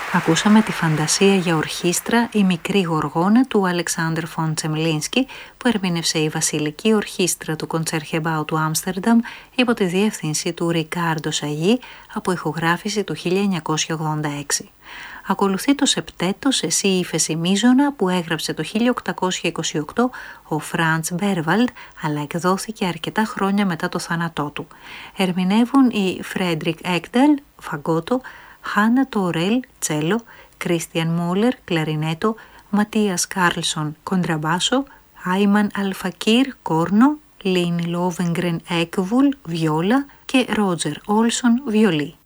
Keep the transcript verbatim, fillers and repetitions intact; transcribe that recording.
Ακούσαμε τη φαντασία για ορχήστρα «Η μικρή γοργόνα» του Αλεξάνδρ Φον Τσεμλίνσκι, που ερμήνευσε η Βασιλική Ορχήστρα του Κοντσέρχεμπάου του Άμστερνταμ υπό τη διεύθυνση του Ρικάρντο Σαγί, από ηχογράφηση του χίλια εννιακόσια ογδόντα έξι. Ακολουθεί το σεπτέτο σε σι ύφεση μείζωνα που έγραψε το χίλια οκτακόσια είκοσι οκτώ ο Φραντς Μπέρβαλντ, αλλά εκδόθηκε αρκετά χρόνια μετά το θάνατό του. Ερμηνεύουν οι Φρέντρικ Έκνταλ, φαγκότο, Χάνα Τόρελ, τσέλο, Κρίστιαν Μόλερ, κλαρινέτο, Ματίας Κάρλσον, κοντραμπάσο, Άιμαν Αλφακίρ, κόρνο, Λιν Λόβενγκρεν Έκβουλ, βιόλα και Ρότζερ Όλσον, βιολί.